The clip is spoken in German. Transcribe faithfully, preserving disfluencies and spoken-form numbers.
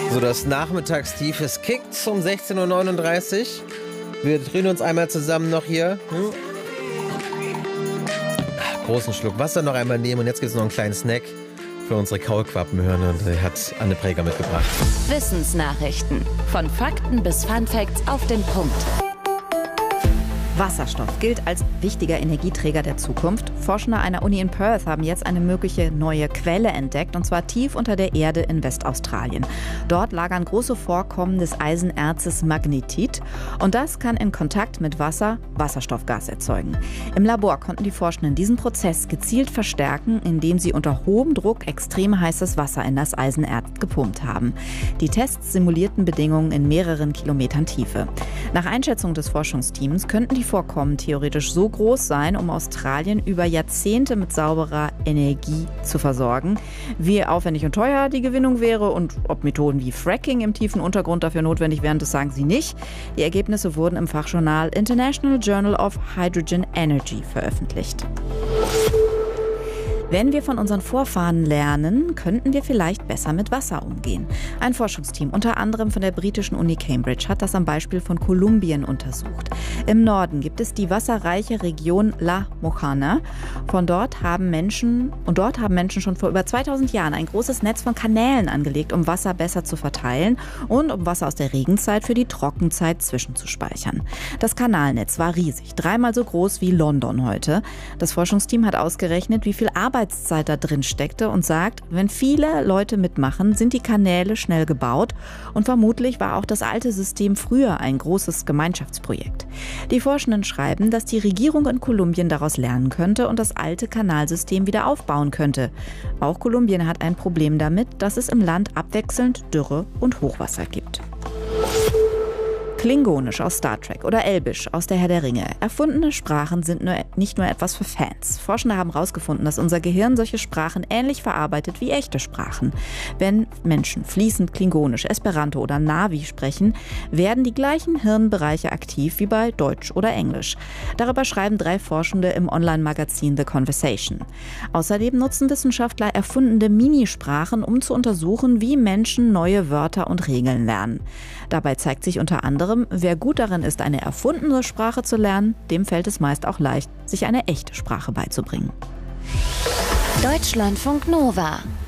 So, das Nachmittagstief, es kickt um sechzehn Uhr neununddreißig. Wir drehen uns einmal zusammen noch hier. Hm? Großen Schluck Wasser noch einmal nehmen und jetzt gibt es noch einen kleinen Snack für unsere Kaulquappenhirne und die hat Anne Präger mitgebracht. Wissensnachrichten. Von Fakten bis Funfacts auf den Punkt. Wasserstoff gilt als wichtiger Energieträger der Zukunft. Forschende einer Uni in Perth haben jetzt eine mögliche neue Quelle entdeckt, und zwar tief unter der Erde in Westaustralien. Dort lagern große Vorkommen des Eisenerzes Magnetit und das kann in Kontakt mit Wasser Wasserstoffgas erzeugen. Im Labor konnten die Forschenden diesen Prozess gezielt verstärken, indem sie unter hohem Druck extrem heißes Wasser in das Eisenerz gepumpt haben. Die Tests simulierten Bedingungen in mehreren Kilometern Tiefe. Nach Einschätzung des Forschungsteams könnten die Vorkommen theoretisch so groß sein, um Australien über Jahrzehnte mit sauberer Energie zu versorgen. Wie aufwendig und teuer die Gewinnung wäre und ob Methoden wie Fracking im tiefen Untergrund dafür notwendig wären, das sagen sie nicht. Die Ergebnisse wurden im Fachjournal International Journal of Hydrogen Energy veröffentlicht. Wenn wir von unseren Vorfahren lernen, könnten wir vielleicht besser mit Wasser umgehen. Ein Forschungsteam, unter anderem von der britischen Uni Cambridge, hat das am Beispiel von Kolumbien untersucht. Im Norden gibt es die wasserreiche Region La Mojana. Von dort haben Menschen, und dort haben Menschen schon vor über zweitausend Jahren ein großes Netz von Kanälen angelegt, um Wasser besser zu verteilen und um Wasser aus der Regenzeit für die Trockenzeit zwischenzuspeichern. Das Kanalnetz war riesig, dreimal so groß wie London heute. Das Forschungsteam hat ausgerechnet, wie viel Arbeit Arbeitszeit da drin steckte und sagt, wenn viele Leute mitmachen, sind die Kanäle schnell gebaut und vermutlich war auch das alte System früher ein großes Gemeinschaftsprojekt. Die Forschenden schreiben, dass die Regierung in Kolumbien daraus lernen könnte und das alte Kanalsystem wieder aufbauen könnte. Auch Kolumbien hat ein Problem damit, dass es im Land abwechselnd Dürre und Hochwasser gibt. Klingonisch aus Star Trek oder Elbisch aus der Herr der Ringe. Erfundene Sprachen sind nur, nicht nur etwas für Fans. Forschende haben herausgefunden, dass unser Gehirn solche Sprachen ähnlich verarbeitet wie echte Sprachen. Wenn Menschen fließend Klingonisch, Esperanto oder Navi sprechen, werden die gleichen Hirnbereiche aktiv wie bei Deutsch oder Englisch. Darüber schreiben drei Forschende im Online-Magazin The Conversation. Außerdem nutzen Wissenschaftler erfundene Minisprachen, um zu untersuchen, wie Menschen neue Wörter und Regeln lernen. Dabei zeigt sich unter anderem, wer gut darin ist, eine erfundene Sprache zu lernen, dem fällt es meist auch leicht, sich eine echte Sprache beizubringen. Deutschlandfunk Nova